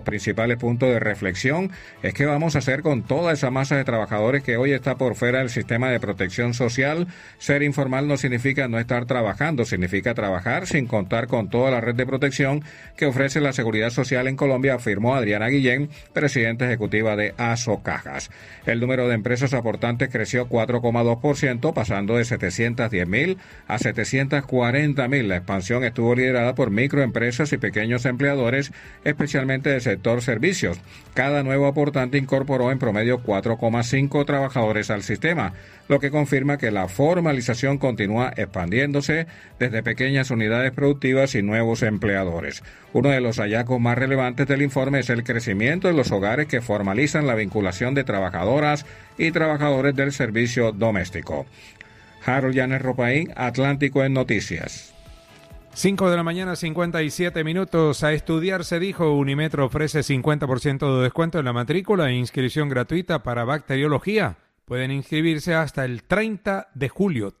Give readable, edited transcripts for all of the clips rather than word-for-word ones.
Principales puntos de reflexión es qué vamos a hacer con toda esa masa de trabajadores que hoy está por fuera del sistema de protección social. Ser informal no significa no estar trabajando, significa trabajar sin contar con toda la red de protección que ofrece la Seguridad Social en Colombia, afirmó Adriana Guillén, presidenta ejecutiva de Asocajas. El número de empresas aportantes creció 4,2%, pasando de 710.000 a 740.000. La expansión estuvo liderada por microempresas y pequeños empleadores, especialmente de sector servicios. Cada nuevo aportante incorporó en promedio 4,5 trabajadores al sistema, lo que confirma que la formalización continúa expandiéndose desde pequeñas unidades productivas y nuevos empleadores. Uno de los hallazgos más relevantes del informe es el crecimiento de los hogares que formalizan la vinculación de trabajadoras y trabajadores del servicio doméstico. Harold Llanes Ropaín, Atlántico en Noticias. 5 de la mañana, 57 minutos. A estudiar se dijo. Unimetro ofrece 50% de descuento en la matrícula e inscripción gratuita para bacteriología. Pueden inscribirse hasta el 30 de julio.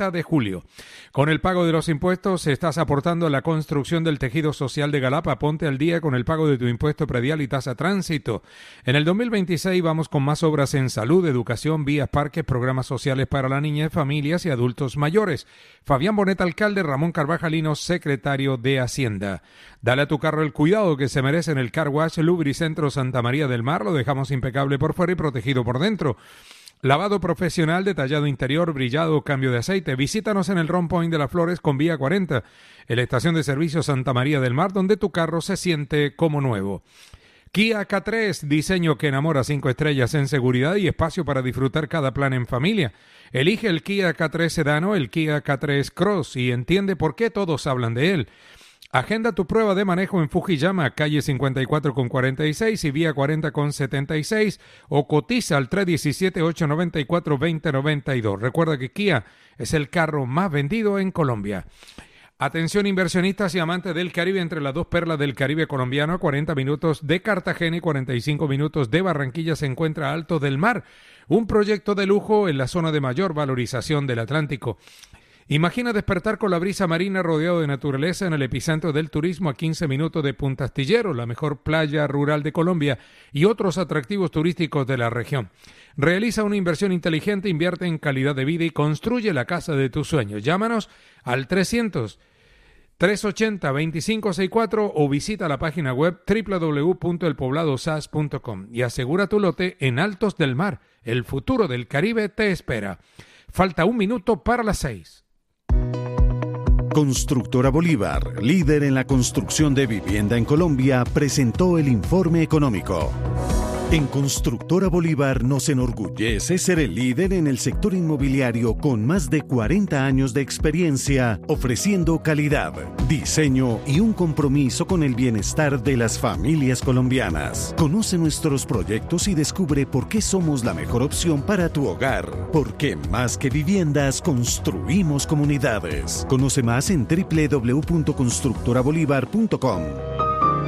Con el pago de los impuestos estás aportando a la construcción del tejido social de Galapa. Ponte al día con el pago de tu impuesto predial y tasa tránsito. En el 2026 vamos con más obras en salud, educación, vías, parques, programas sociales para la niñez, familias y adultos mayores. Fabián Bonet, alcalde. Ramón Carvajalino, secretario de Hacienda. Dale a tu carro el cuidado que se merece en el Car Wash Lubricentro Santa María del Mar. Lo dejamos impecable por fuera y protegido por dentro. Lavado profesional, detallado interior, brillado, cambio de aceite. Visítanos en el Ron Point de las Flores con vía 40, en la estación de servicio Santa María del Mar, donde tu carro se siente como nuevo. Kia K3, diseño que enamora, 5 estrellas en seguridad y espacio para disfrutar cada plan en familia. Elige el Kia K3 Sedan o el Kia K3 Cross y entiende por qué todos hablan de él. Agenda tu prueba de manejo en Fujiyama, calle 54 con 46 y vía 40 con 76, o cotiza al 317-894-2092. Recuerda que Kia es el carro más vendido en Colombia. Atención inversionistas y amantes del Caribe, entre las dos perlas del Caribe colombiano, a 40 minutos de Cartagena y 45 minutos de Barranquilla, se encuentra Altos del Mar, un proyecto de lujo en la zona de mayor valorización del Atlántico. Imagina despertar con la brisa marina rodeado de naturaleza en el epicentro del turismo a 15 minutos de Punta Astillero, la mejor playa rural de Colombia y otros atractivos turísticos de la región. Realiza una inversión inteligente, invierte en calidad de vida y construye la casa de tus sueños. Llámanos al 300-380-2564 o visita la página web www.elpobladosas.com y asegura tu lote en Altos del Mar. El futuro del Caribe te espera. Falta 1 minuto para las 6. Constructora Bolívar, líder en la construcción de vivienda en Colombia, presentó el informe económico. En Constructora Bolívar nos enorgullece ser el líder en el sector inmobiliario con más de 40 años de experiencia, ofreciendo calidad, diseño y un compromiso con el bienestar de las familias colombianas. Conoce nuestros proyectos y descubre por qué somos la mejor opción para tu hogar. Porque más que viviendas, construimos comunidades. Conoce más en www.constructorabolívar.com.